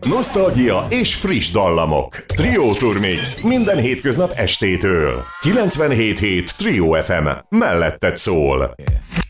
Nosztalgia és friss dallamok. Trio Tour Mix minden hétköznap estétől. 97.7 Trio FM. Melletted szól.